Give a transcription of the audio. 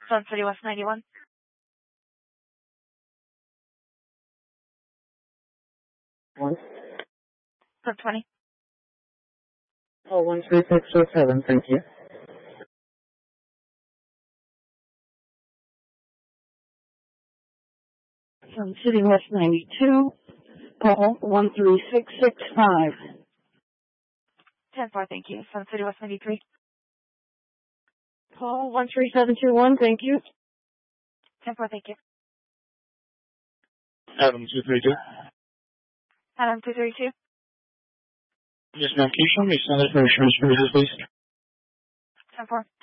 Sun City West 91. One. Sun 20. Oh, 13607, thank you. Sun City West 92, call 13665. 10-4, thank you. Sun City West 93. Call 13721, thank you. 10-4, thank you. Adam 232. Adam 232. Yes, ma'am. Can you show me Center for Insurance Services, please? 10-4.